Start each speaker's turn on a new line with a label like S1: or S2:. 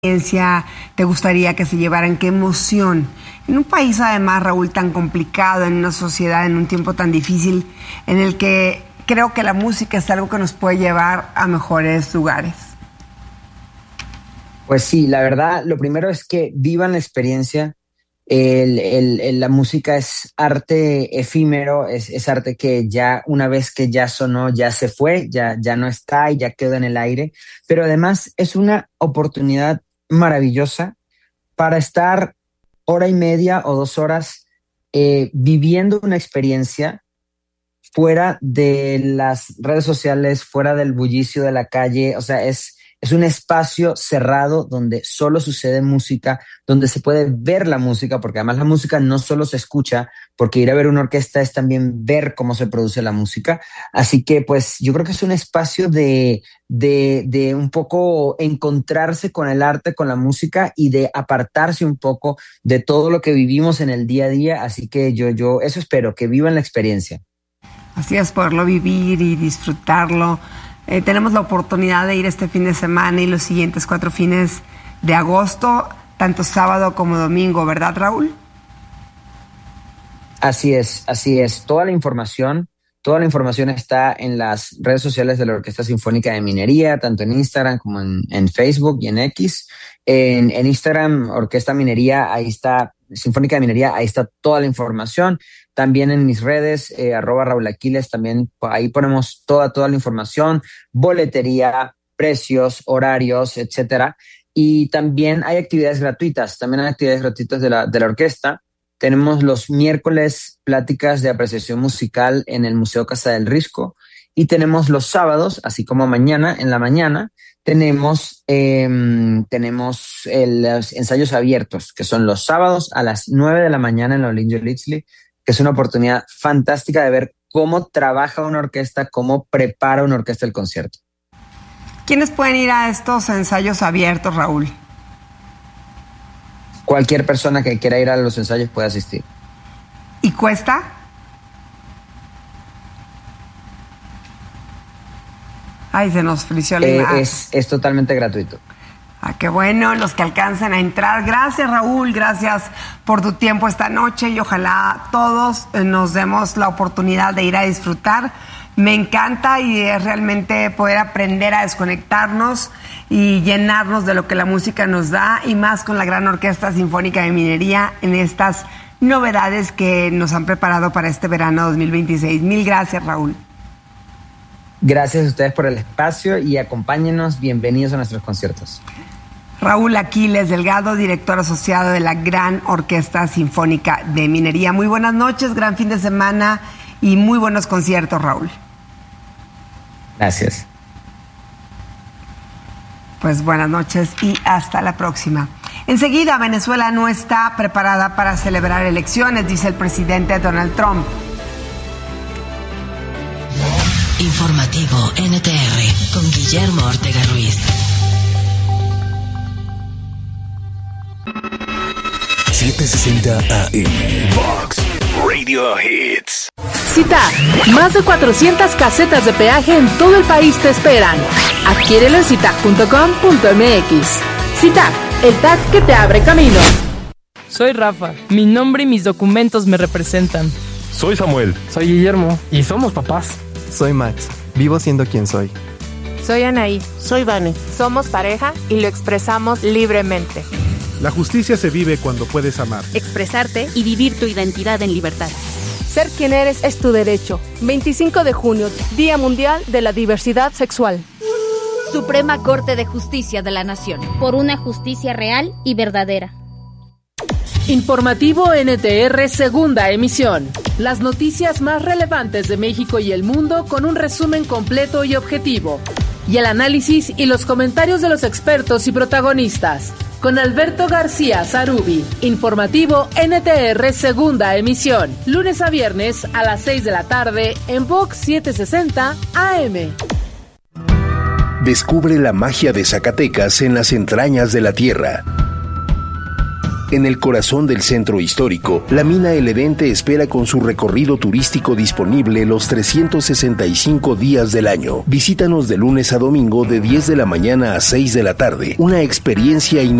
S1: experiencia te gustaría que se llevaran? ¿Qué emoción? En un país, además, Raúl, tan complicado, en una sociedad, en un tiempo tan difícil, en el que creo que la música es algo que nos puede llevar a mejores lugares.
S2: Pues sí, la verdad, lo primero es que vivan la experiencia. La música es arte efímero, es arte que ya una vez que ya sonó, ya se fue, ya no está y ya quedó en el aire. Pero además es una oportunidad maravillosa para estar hora y media o 2 horas viviendo una experiencia fuera de las redes sociales, fuera del bullicio de la calle. O sea, es un espacio cerrado donde solo sucede música, donde se puede ver la música, porque además la música no solo se escucha, porque ir a ver una orquesta es también ver cómo se produce la música. Así que pues yo creo que es un espacio de un poco encontrarse con el arte, con la música y de apartarse un poco de todo lo que vivimos en el día a día. Así que yo eso espero, que vivan la experiencia.
S1: Así es, poderlo vivir y disfrutarlo. Tenemos la oportunidad de ir este fin de semana y los siguientes 4 fines de agosto, tanto sábado como domingo, ¿verdad, Raúl?
S2: Así es. Toda la información está en las redes sociales de la Orquesta Sinfónica de Minería, tanto en Instagram como en Facebook y en X. En Instagram, Orquesta Minería, ahí está, Sinfónica de Minería, ahí está toda la información. También en mis redes, @Raúl Aquiles, también ahí ponemos toda la información, boletería, precios, horarios, etcétera. Y también hay actividades gratuitas, de la orquesta. Tenemos los miércoles pláticas de apreciación musical en el Museo Casa del Risco y tenemos los sábados, así como mañana, en la mañana, tenemos los ensayos abiertos, que son los sábados a las 9 de la mañana en la Olinjo Litzli, que es una oportunidad fantástica de ver cómo trabaja una orquesta, cómo prepara una orquesta el concierto.
S1: ¿Quiénes pueden ir a estos ensayos abiertos, Raúl?
S2: Cualquier persona que quiera ir a los ensayos puede asistir.
S1: ¿Y cuesta? Ay, se nos frició la imagen.
S2: Es totalmente gratuito.
S1: Ah, qué bueno, los que alcancen a entrar. Gracias, Raúl, gracias por tu tiempo esta noche y ojalá todos nos demos la oportunidad de ir a disfrutar. Me encanta y es realmente poder aprender a desconectarnos y llenarnos de lo que la música nos da, y más con la Gran Orquesta Sinfónica de Minería en estas novedades que nos han preparado para este verano 2026. Mil gracias, Raúl.
S2: Gracias a ustedes por el espacio y acompáñenos. Bienvenidos a nuestros conciertos.
S1: Raúl Aquiles Delgado, director asociado de la Gran Orquesta Sinfónica de Minería. Muy buenas noches, gran fin de semana y muy buenos conciertos, Raúl.
S2: Gracias.
S1: Pues buenas noches y hasta la próxima. Enseguida, Venezuela no está preparada para celebrar elecciones, dice el presidente Donald Trump.
S3: Informativo NTR con Guillermo Ortega Ruiz.
S4: 760 AM Vox Radio Hits.
S5: CITAC, más de 400 casetas de peaje en todo el país te esperan. Adquiérelo en citac.com.mx. CITAC, el TAC que te abre camino.
S6: Soy Rafa, mi nombre y mis documentos me representan.
S7: Soy Samuel.
S8: Soy Guillermo y somos papás.
S9: Soy Max, vivo siendo quien soy.
S10: Soy Anaí.
S11: Soy Vane.
S10: Somos pareja y lo expresamos libremente.
S12: La justicia se vive cuando puedes amar,
S13: expresarte y vivir tu identidad en libertad.
S14: Ser quien eres es tu derecho. 25 de junio, Día Mundial de la Diversidad Sexual.
S13: Suprema Corte de Justicia de la Nación.
S15: Por una justicia real y verdadera.
S5: Informativo NTR, segunda emisión. Las noticias más relevantes de México y el mundo con un resumen completo y objetivo. Y el análisis y los comentarios de los expertos y protagonistas. Con Alberto García Zarubi. Informativo NTR, segunda emisión. Lunes a viernes a las 6 de la tarde en Vox 760 AM.
S4: Descubre la magia de Zacatecas en las entrañas de la tierra. En el corazón del centro histórico, la Mina El Edén te espera con su recorrido turístico disponible los 365 días del año. Visítanos de lunes a domingo de 10 de la mañana a 6 de la tarde. Una experiencia